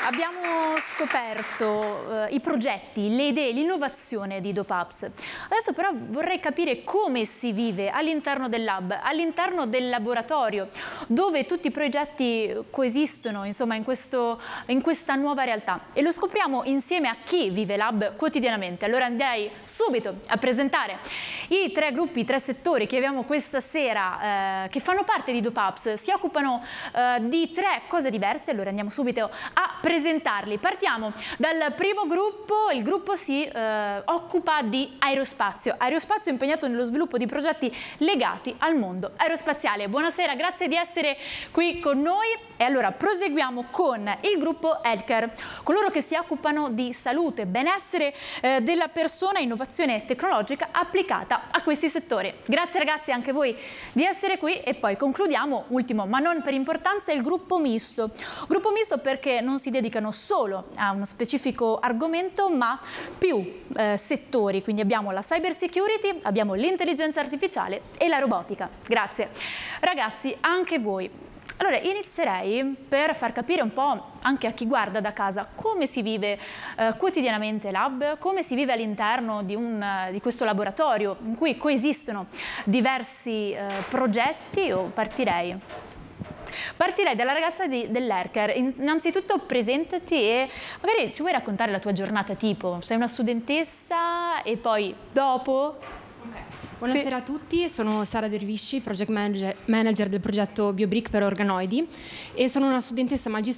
abbiamo scoperto i progetti, le idee, l'innovazione di DOPAPS. Adesso però vorrei capire come si vive all'interno del lab, all'interno del laboratorio, dove tutti i progetti coesistono, insomma, in questa nuova realtà. E lo scopriamo insieme a chi vive lab quotidianamente. Allora andrei subito a presentare i tre gruppi, i tre settori che abbiamo questa sera, che fanno parte di DOPAPS, si occupano di tre cose diverse. Allora andiamo subito a presentarli. Partiamo dal primo gruppo. Il gruppo si occupa di aerospazio impegnato nello sviluppo di progetti legati al mondo aerospaziale. Buonasera, grazie di essere qui con noi. E allora proseguiamo con il gruppo Healthcare, coloro che si occupano di salute, benessere della persona, innovazione tecnologica applicata a questi settori. Grazie ragazzi anche voi di essere qui. E poi concludiamo, ultimo ma non per importanza, il gruppo misto. Gruppo misto perché non si dedicano solo a uno specifico argomento ma più settori, quindi abbiamo la cyber security, abbiamo l'intelligenza artificiale e la robotica. Grazie ragazzi anche voi. Allora inizierei per far capire un po' anche a chi guarda da casa come si vive quotidianamente lab, come si vive all'interno di questo laboratorio in cui coesistono diversi progetti. Io partirei dalla ragazza dell'Healthcare. Innanzitutto presentati e magari ci vuoi raccontare la tua giornata tipo. Sei una studentessa e poi dopo... Buonasera a tutti, sono Sara Dervisci, project manager del progetto BioBrick per organoidi e sono una studentessa